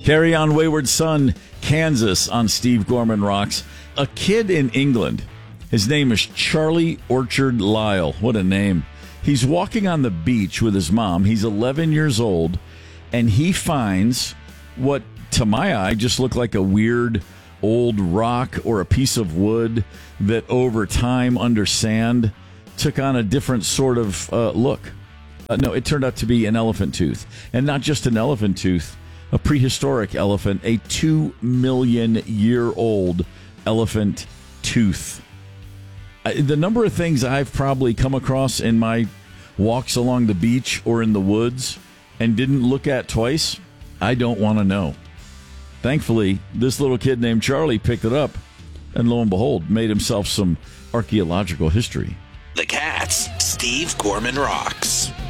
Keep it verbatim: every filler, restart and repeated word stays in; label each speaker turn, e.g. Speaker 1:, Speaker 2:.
Speaker 1: Carry On Wayward Son, Kansas on Steve Gorman Rocks. A kid in England. His name is Charlie Orchard Lyle. What a name. He's walking on the beach with his mom. He's eleven years old, and he finds what, to my eye, just looked like a weird old rock or a piece of wood that over time under sand took on a different sort of uh, look. Uh, no, it turned out to be an elephant tooth. And not just an elephant tooth, a prehistoric elephant, a two million year old elephant tooth. I, the number of things I've probably come across in my walks along the beach or in the woods and didn't look at twice, I don't want to know. Thankfully, this little kid named Charlie picked it up and lo and behold, made himself some archaeological history.
Speaker 2: The Cats, Steve Gorman Rocks.